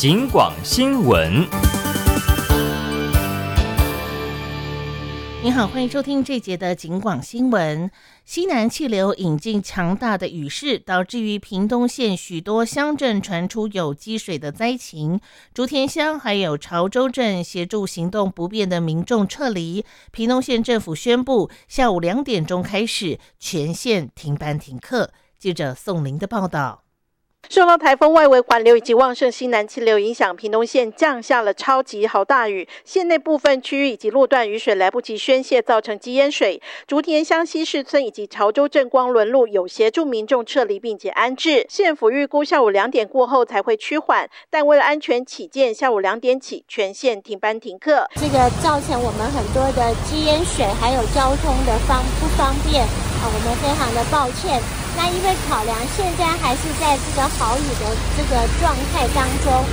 警广新闻。 您好，欢迎收听这节的警广新闻。西南气流引进强大的雨势，导致于屏东县许多乡镇传出有积水的灾情。竹田乡还有潮州镇协助行动不便的民众撤离。屏东县政府宣布，下午2点钟开始全县停班停课。记者宋玲的报道。 受到台风外围环流以及旺盛西南气流影响，屏东县降下了超级豪大雨，县内部分区域以及路段雨水来不及宣泄，造成积淹水。竹田乡西市村以及潮州镇光仑路有协助民众撤离并且安置，县府预估下午2点过后才会趋缓，但为了安全起见，下午2点起全县停班停课。 这个造成我们很多的积淹水，还有交通的不方便我们非常的抱歉。那因为考量现在还是在这个豪雨的这个状态当中，